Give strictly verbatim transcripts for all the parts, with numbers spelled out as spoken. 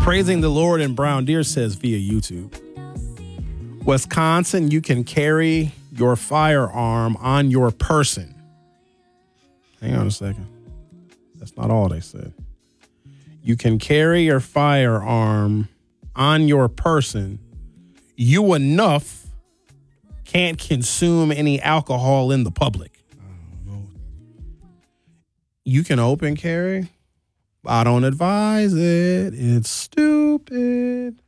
Praising the Lord in Brown Deer says via YouTube. Wisconsin, you can carry your firearm on your person. Hang on a second. That's not all they said. You can carry your firearm on your person. You enough can't consume any alcohol in the public. I don't know. You can open carry. I don't advise it. It's stupid.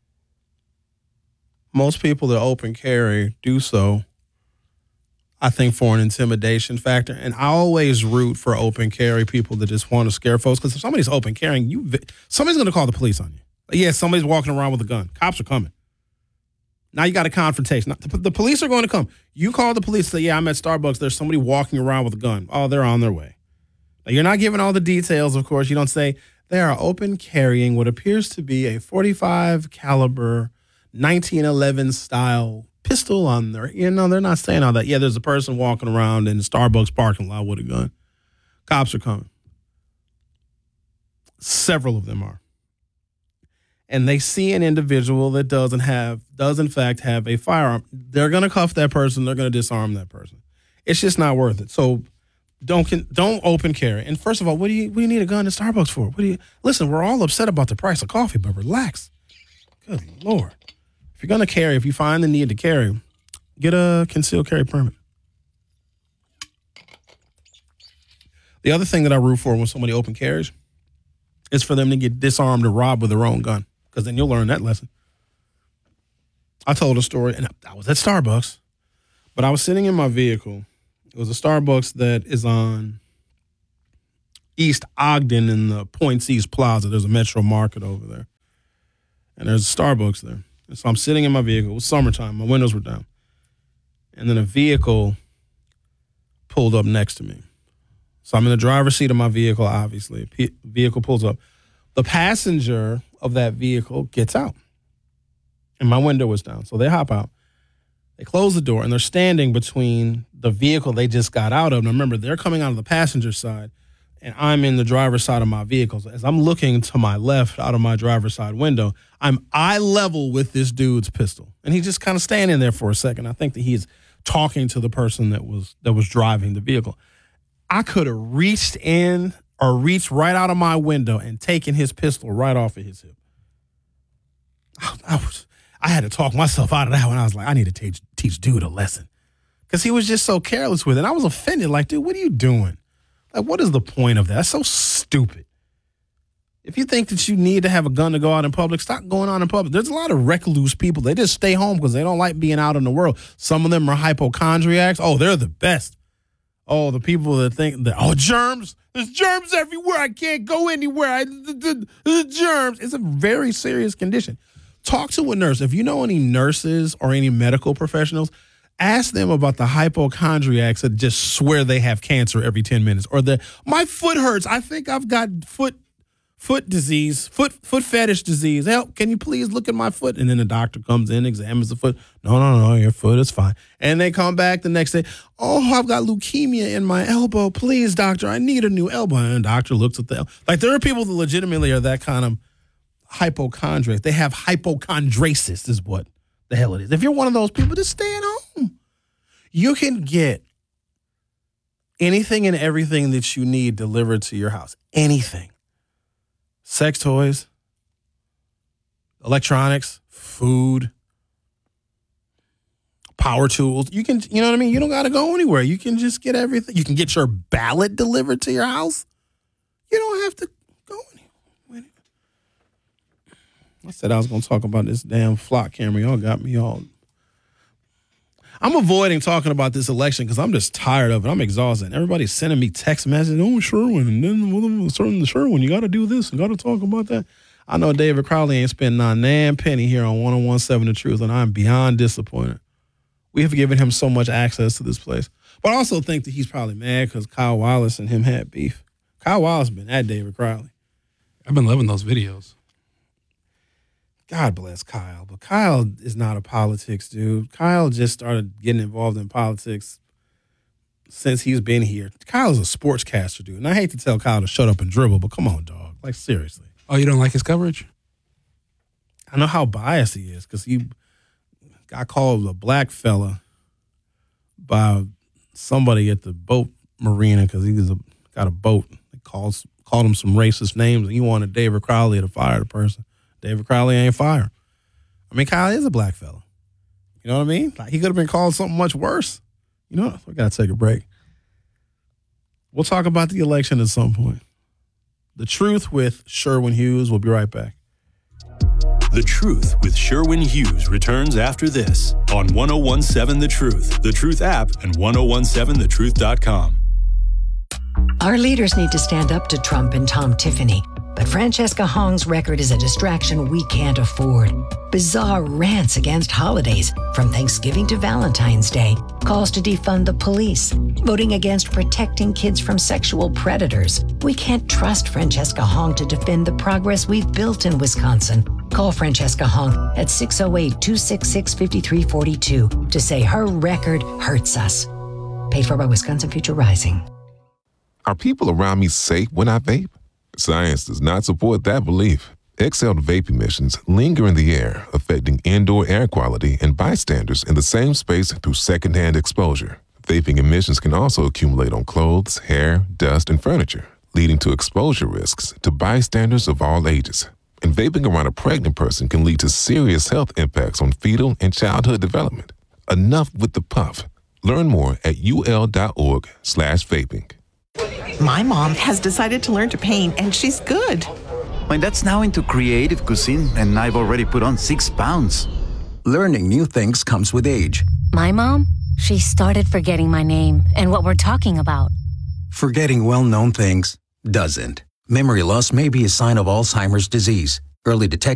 Most people that open carry do so, I think, for an intimidation factor. And I always root for open carry people that just want to scare folks. Because if somebody's open carrying, you, somebody's going to call the police on you. Yeah, somebody's walking around with a gun. Cops are coming. Now you got a confrontation. The, the police are going to come. You call the police, say, yeah, I'm at Starbucks. There's somebody walking around with a gun. Oh, they're on their way. Now, you're not giving all the details, of course. You don't say they are open carrying what appears to be a forty-five caliber nineteen eleven style pistol on their, you know, they're not saying all that. Yeah, there's a person walking around in the Starbucks parking lot with a gun. Cops are coming. Several of them are. And they see an individual that doesn't have, does in fact have a firearm. They're going to cuff that person. They're going to disarm that person. It's just not worth it. So don't don't open carry. And first of all, what do you what do you need a gun at Starbucks for? What do you listen? We're all upset about the price of coffee, but relax. Good Lord. If you're going to carry, if you find the need to carry, get a concealed carry permit. The other thing that I root for when somebody open carries is for them to get disarmed or robbed with their own gun, because then you'll learn that lesson. I told a story, and I was at Starbucks, but I was sitting in my vehicle. It was a Starbucks that is on East Ogden in the Points East Plaza. There's a Metro Market over there, and there's a Starbucks there. And so I'm sitting in my vehicle. It was summertime. My windows were down. And then a vehicle pulled up next to me. So I'm in the driver's seat of my vehicle, obviously. A p- vehicle pulls up. The passenger of that vehicle gets out. And my window was down. So they hop out. They close the door, and they're standing between the vehicle they just got out of. Now, remember, they're coming out of the passenger side, and I'm in the driver's side of my vehicle. So as I'm looking to my left out of my driver's side window, I'm eye level with this dude's pistol. And he's just kind of standing there for a second. I think that he's talking to the person that was that was driving the vehicle. I could have reached in or reached right out of my window and taken his pistol right off of his hip. I, I was... I had to talk myself out of that one. I was like, I need to teach teach dude a lesson. Because he was just so careless with it. And I was offended. Like, dude, what are you doing? Like, what is the point of that? That's so stupid. If you think that you need to have a gun to go out in public, stop going out in public. There's a lot of recluse people. They just stay home because they don't like being out in the world. Some of them are hypochondriacs. Oh, they're the best. Oh, the people that think that, oh, germs. There's germs everywhere. I can't go anywhere. I, the, the, the germs. It's a very serious condition. Talk to a nurse. If you know any nurses or any medical professionals, ask them about the hypochondriacs that just swear they have cancer every ten minutes. Or the, my foot hurts. I think I've got foot foot disease, foot foot fetish disease. Help, can you please look at my foot? And then the doctor comes in, examines the foot. No, no, no, your foot is fine. And they come back the next day. Oh, I've got leukemia in my elbow. Please, doctor, I need a new elbow. And the doctor looks at the elbow. Like, there are people that legitimately are that kind of hypochondriac. They have hypochondriasis is what the hell it is. If you're one of those people, just stay at home. You can get anything and everything that you need delivered to your house. Anything. Sex toys, electronics, food, power tools. You can, you know what I mean? You don't got to go anywhere. You can just get everything. You can get your ballot delivered to your house. You don't have to go anywhere. I said I was going to talk about this damn flock camera. Y'all got me all. I'm avoiding talking about this election because I'm just tired of it. I'm exhausted. Everybody's sending me text messages. Oh, Sherwin, and then certain Sherwin, you got to do this. You got to talk about that. I know David Crowley ain't spent not nan penny here on one oh one seven The Truth, and I'm beyond disappointed. We have given him so much access to this place. But I also think that he's probably mad because Kyle Wallace and him had beef. Kyle Wallace been at David Crowley. I've been loving those videos. God bless Kyle, but Kyle is not a politics dude. Kyle just started getting involved in politics since he's been here. Kyle's a sportscaster dude, and I hate to tell Kyle to shut up and dribble, but come on, dog. Like, seriously. Oh, you don't like his coverage? I know how biased he is because he got called a black fella by somebody at the boat marina because he was a, got a boat. They calls, called him some racist names, and he wanted David Crowley to fire the person. David Crowley ain't fire. I mean, Kyle is a black fella. You know what I mean? Like, he could have been called something much worse. You know, we got to take a break. We'll talk about the election at some point. The Truth with Sherwin Hughes. We'll be right back. The Truth with Sherwin Hughes returns after this on ten seventeen The Truth, The Truth app, and ten seventeen the truth dot com. Our leaders need to stand up to Trump and Tom Tiffany, but Francesca Hong's record is a distraction we can't afford. Bizarre rants against holidays, from Thanksgiving to Valentine's Day, calls to defund the police, voting against protecting kids from sexual predators. We can't trust Francesca Hong to defend the progress we've built in Wisconsin. Call Francesca Hong at six oh eight, two six six, five three four two to say her record hurts us. Paid for by Wisconsin Future Rising. Are people around me safe when I vape? Science does not support that belief. Exhaled vape emissions linger in the air, affecting indoor air quality and bystanders in the same space through secondhand exposure. Vaping emissions can also accumulate on clothes, hair, dust, and furniture, leading to exposure risks to bystanders of all ages. And vaping around a pregnant person can lead to serious health impacts on fetal and childhood development. Enough with the puff. Learn more at ul.org slash vaping. My mom has decided to learn to paint, and she's good. My dad's now into creative cuisine, and I've already put on six pounds. Learning new things comes with age. My mom, she started forgetting my name and what we're talking about. Forgetting well-known things doesn't. Memory loss may be a sign of Alzheimer's disease. Early detection